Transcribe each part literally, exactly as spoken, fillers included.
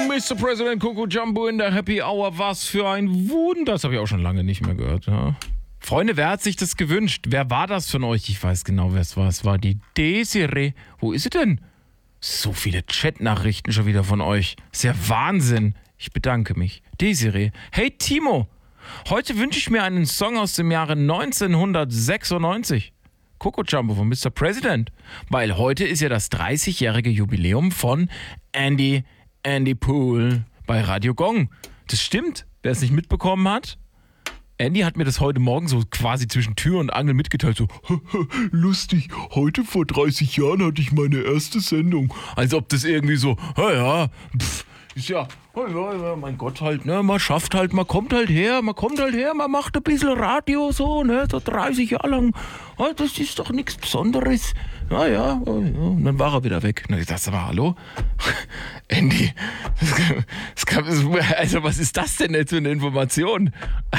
Mister President Coco Jumbo in der Happy Hour. Was für ein Wunder. Das habe ich auch schon lange nicht mehr gehört. Ja. Freunde, wer hat sich das gewünscht? Wer war das von euch? Ich weiß genau, wer es war. Es war die Desiree. Wo ist sie denn? So viele Chatnachrichten schon wieder von euch. Ist ja Wahnsinn. Ich bedanke mich. Desiree. Hey Timo, heute wünsche ich mir einen Song aus dem Jahre neunzehnhundertsechsundneunzig. Coco Jumbo von Mister President. Weil heute ist ja das dreißigjährige Jubiläum von Andy, Andy Pool bei Radio Gong. Das stimmt. Wer es nicht mitbekommen hat, Andy hat mir das heute Morgen so quasi zwischen Tür und Angel mitgeteilt, so lustig, heute vor dreißig Jahren hatte ich meine erste Sendung. Als ob das irgendwie so, ja, pff, ist ja, ja, ja, mein Gott halt, ne, man schafft halt, man kommt halt her, man kommt halt her, man macht ein bisschen Radio so, ne, so dreißig Jahre lang, ja, das ist doch nichts Besonderes. Ja, ja, ja, und dann war er wieder weg. Na, ich dachte, aber hallo? Andy, das kann, also was ist das denn jetzt für eine Information?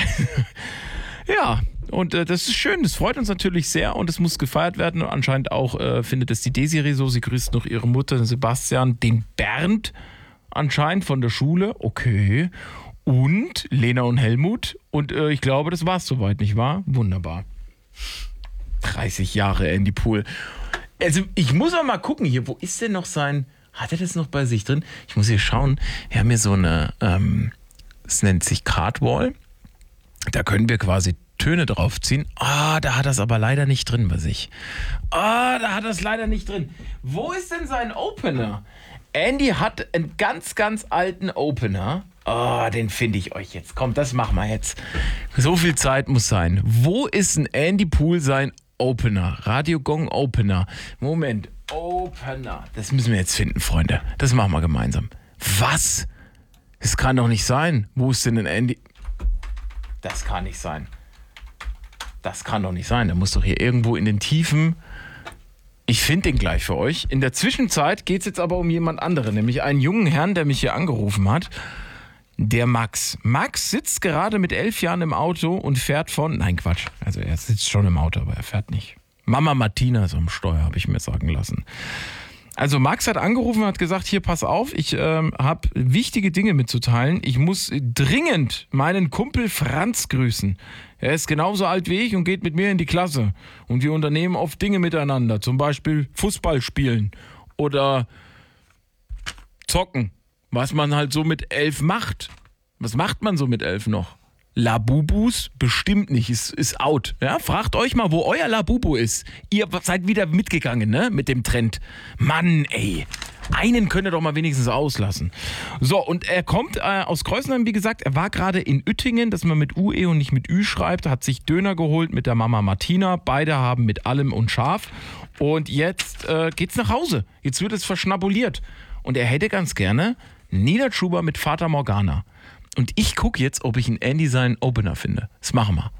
Ja, und äh, das ist schön, das freut uns natürlich sehr und es muss gefeiert werden. Und anscheinend auch äh, findet es die Desiree so, sie grüßt noch ihre Mutter, den Sebastian, den Bernd, anscheinend von der Schule, okay, und Lena und Helmut und äh, ich glaube, das war es soweit, nicht wahr? Wunderbar. dreißig Jahre Andy Pool. Also ich muss auch mal gucken hier, wo ist denn noch sein, hat er das noch bei sich drin? Ich muss hier schauen, wir haben hier so eine, ähm, es nennt sich Cardwall, da können wir quasi Töne draufziehen. Ah, da hat er es aber leider nicht drin bei sich. Ah, da hat er es leider nicht drin. Wo ist denn sein Opener? Andy hat einen ganz, ganz alten Opener. Oh, den finde ich euch jetzt. Komm, das machen wir jetzt. So viel Zeit muss sein. Wo ist ein Andy Pool sein Opener? Radio Gong Opener. Moment. Opener. Das müssen wir jetzt finden, Freunde. Das machen wir gemeinsam. Was? Das kann doch nicht sein. Wo ist denn ein Andy? Das kann nicht sein. Das kann doch nicht sein. Der muss doch hier irgendwo in den Tiefen... Ich finde den gleich für euch. In der Zwischenzeit geht es jetzt aber um jemand anderen, nämlich einen jungen Herrn, der mich hier angerufen hat. Der Max. Max sitzt gerade mit elf Jahren im Auto und fährt von... Nein, Quatsch. Also er sitzt schon im Auto, aber er fährt nicht. Mama Martina ist am Steuer, habe ich mir sagen lassen. Also Max hat angerufen und hat gesagt, hier, pass auf, ich ähm, habe wichtige Dinge mitzuteilen. Ich muss dringend meinen Kumpel Franz grüßen. Er ist genauso alt wie ich und geht mit mir in die Klasse. Und wir unternehmen oft Dinge miteinander. Zum Beispiel Fußball spielen oder zocken. Was man halt so mit elf macht. Was macht man so mit elf noch? Labubus? Bestimmt nicht, ist, ist out. Ja? Fragt euch mal, wo euer Labubu ist. Ihr seid wieder mitgegangen, ne? Mit dem Trend. Mann, ey. Einen könnt ihr doch mal wenigstens auslassen. So, und er kommt äh, aus Kreuznheim, wie gesagt. Er war gerade in Uettingen, dass man mit U E und nicht mit Ü schreibt. Hat sich Döner geholt mit der Mama Martina. Beide haben mit allem und scharf. Und jetzt äh, geht's nach Hause. Jetzt wird es verschnabuliert. Und er hätte ganz gerne Nina Chuba mit Fata Morgana. Und ich gucke jetzt, ob ich in Andy seinen Opener finde. Das machen wir.